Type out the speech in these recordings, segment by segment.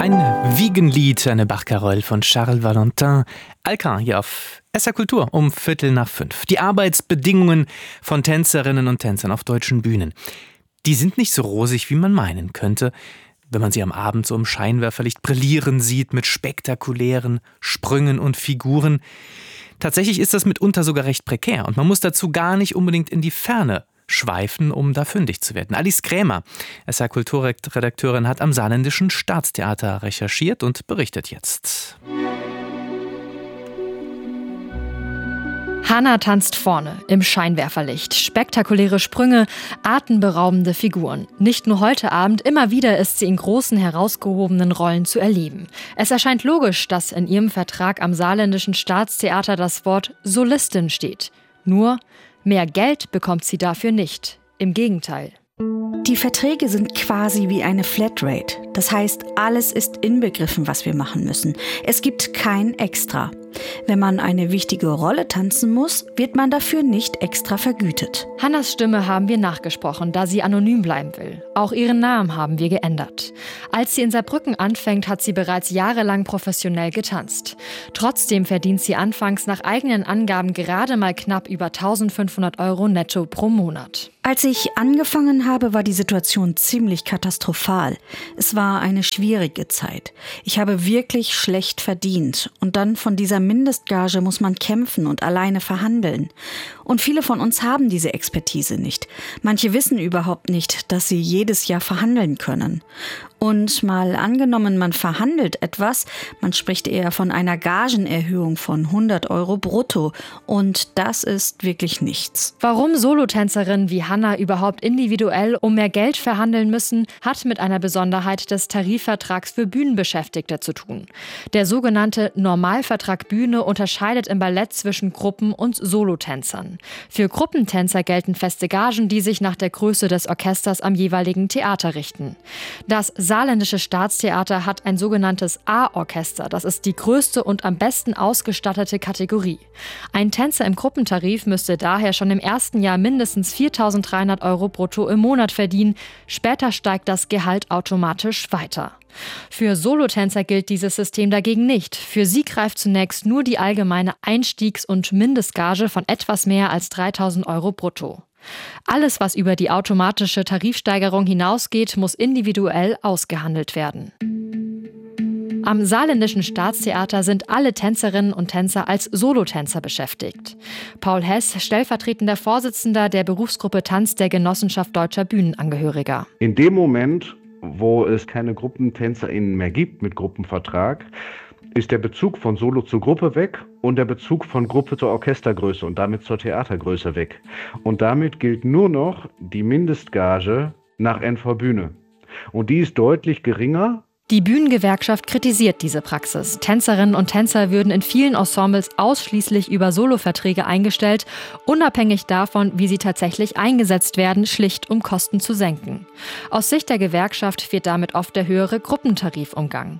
Ein Wiegenlied, eine Barcarolle von Charles Valentin. Alcan hier auf SR Kultur um 4:45. Die Arbeitsbedingungen von Tänzerinnen und Tänzern auf deutschen Bühnen. Die sind nicht so rosig, wie man meinen könnte, wenn man sie am Abend so im Scheinwerferlicht brillieren sieht mit spektakulären Sprüngen und Figuren. Tatsächlich ist das mitunter sogar recht prekär und man muss dazu gar nicht unbedingt in die Ferne schweifen, um da fündig zu werden. Alice Krämer, SR Kulturredakteurin, hat am Saarländischen Staatstheater recherchiert und berichtet jetzt. Hanna tanzt vorne im Scheinwerferlicht. Spektakuläre Sprünge, atemberaubende Figuren. Nicht nur heute Abend, immer wieder ist sie in großen, herausgehobenen Rollen zu erleben. Es erscheint logisch, dass in ihrem Vertrag am Saarländischen Staatstheater das Wort Solistin steht. Nur, mehr Geld bekommt sie dafür nicht. Im Gegenteil. Die Verträge sind quasi wie eine Flatrate. Das heißt, alles ist inbegriffen, was wir machen müssen. Es gibt kein Extra. Wenn man eine wichtige Rolle tanzen muss, wird man dafür nicht extra vergütet. Hannas Stimme haben wir nachgesprochen, da sie anonym bleiben will. Auch ihren Namen haben wir geändert. Als sie in Saarbrücken anfängt, hat sie bereits jahrelang professionell getanzt. Trotzdem verdient sie anfangs nach eigenen Angaben gerade mal knapp über 1.500 € netto pro Monat. Als ich angefangen habe, war die Situation ziemlich katastrophal. Es war eine schwierige Zeit. Ich habe wirklich schlecht verdient. Und dann von dieser Mindestgage muss man kämpfen und alleine verhandeln. Und viele von uns haben diese Expertise nicht. Manche wissen überhaupt nicht, dass sie jedes Jahr verhandeln können. Und mal angenommen, man verhandelt etwas, man spricht eher von einer Gagenerhöhung von 100 € brutto. Und das ist wirklich nichts. Warum Solotänzerinnen wie Hanna überhaupt individuell um mehr Geld verhandeln müssen, hat mit einer Besonderheit des Tarifvertrags für Bühnenbeschäftigte zu tun. Der sogenannte Normalvertrag Bühne unterscheidet im Ballett zwischen Gruppen- und Solotänzern. Für Gruppentänzer gelten feste Gagen, die sich nach der Größe des Orchesters am jeweiligen Theater richten. Das Saarländische Staatstheater hat ein sogenanntes A-Orchester. Das ist die größte und am besten ausgestattete Kategorie. Ein Tänzer im Gruppentarif müsste daher schon im ersten Jahr mindestens 4.300 € brutto im Monat verdienen. Später steigt das Gehalt automatisch weiter. Für Solotänzer gilt dieses System dagegen nicht. Für sie greift zunächst nur die allgemeine Einstiegs- und Mindestgage von etwas mehr als 3.000 € brutto. Alles, was über die automatische Tarifsteigerung hinausgeht, muss individuell ausgehandelt werden. Am Saarländischen Staatstheater sind alle Tänzerinnen und Tänzer als Solotänzer beschäftigt. Paul Hess, stellvertretender Vorsitzender der Berufsgruppe Tanz der Genossenschaft Deutscher Bühnenangehöriger. In dem Moment, wo es keine GruppentänzerInnen mehr gibt mit Gruppenvertrag, ist der Bezug von Solo zur Gruppe weg und der Bezug von Gruppe zur Orchestergröße und damit zur Theatergröße weg. Und damit gilt nur noch die Mindestgage nach NV Bühne. Und die ist deutlich geringer. Die Bühnengewerkschaft kritisiert diese Praxis. Tänzerinnen und Tänzer würden in vielen Ensembles ausschließlich über Soloverträge eingestellt, unabhängig davon, wie sie tatsächlich eingesetzt werden, schlicht um Kosten zu senken. Aus Sicht der Gewerkschaft wird damit oft der höhere Gruppentarif umgangen.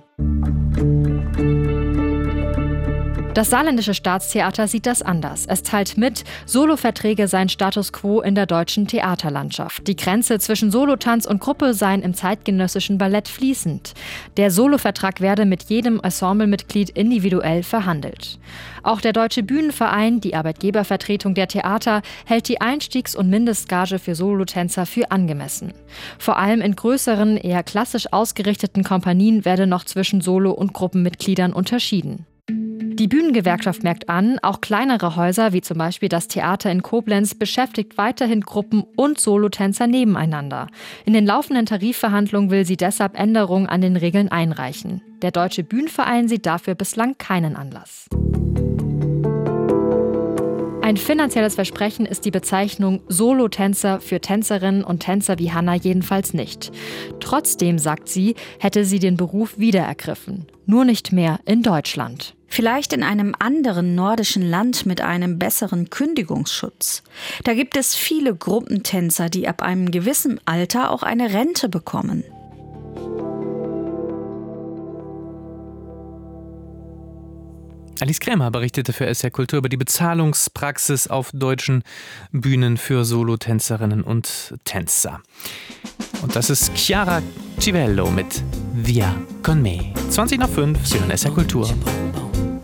Das Saarländische Staatstheater sieht das anders. Es teilt mit, Soloverträge seien Status quo in der deutschen Theaterlandschaft. Die Grenze zwischen Solotanz und Gruppe seien im zeitgenössischen Ballett fließend. Der Solovertrag werde mit jedem Ensemblemitglied individuell verhandelt. Auch der Deutsche Bühnenverein, die Arbeitgebervertretung der Theater, hält die Einstiegs- und Mindestgage für Solotänzer für angemessen. Vor allem in größeren, eher klassisch ausgerichteten Kompanien werde noch zwischen Solo- und Gruppenmitgliedern unterschieden. Die Bühnengewerkschaft merkt an, auch kleinere Häuser, wie zum Beispiel das Theater in Koblenz, beschäftigt weiterhin Gruppen- und Solotänzer nebeneinander. In den laufenden Tarifverhandlungen will sie deshalb Änderungen an den Regeln einreichen. Der Deutsche Bühnenverein sieht dafür bislang keinen Anlass. Ein finanzielles Versprechen ist die Bezeichnung Solotänzer für Tänzerinnen und Tänzer wie Hanna jedenfalls nicht. Trotzdem, sagt sie, hätte sie den Beruf wiederergriffen. Nur nicht mehr in Deutschland. Vielleicht in einem anderen nordischen Land mit einem besseren Kündigungsschutz. Da gibt es viele Gruppentänzer, die ab einem gewissen Alter auch eine Rente bekommen. Alice Krämer berichtete für SR Kultur über die Bezahlungspraxis auf deutschen Bühnen für Solotänzerinnen und Tänzer. Und das ist Chiara Civello mit Via con me. 20 nach 5, Sie hören SR Kultur.